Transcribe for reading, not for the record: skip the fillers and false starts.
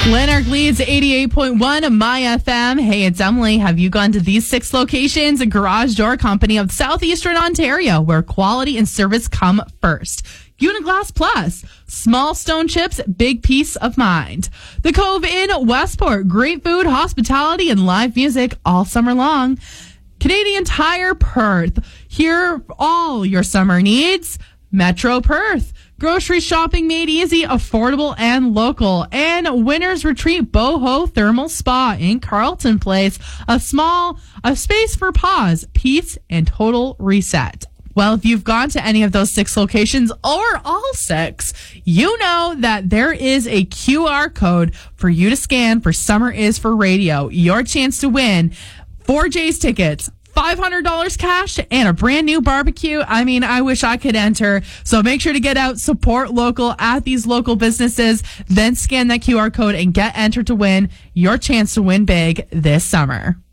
Lanark leads 88.1 My FM. Hey, it's Emily. Have you gone to these 6 locations? A Garage Door Company of Southeastern Ontario, where quality and service come first. Uniglass Plus, small stone chips, big peace of mind. The Cove in Westport, great food, hospitality, and live music all summer long. Canadian Tire Perth, here all your summer needs. Metro Perth, grocery shopping made easy, affordable, and local. And Winners Retreat Boho Thermal Spa in Carlton Place, a space for pause, peace, and total reset. Well, if you've gone to any of those 6 locations or all 6, you know that there is a QR code for you to scan for Summer is for Radio. Your chance to win 4 Jays tickets, $500 cash, and a brand new barbecue. I mean, I wish I could enter. So make sure to get out, support local at these local businesses, then scan that QR code and get entered to win your chance to win big this summer.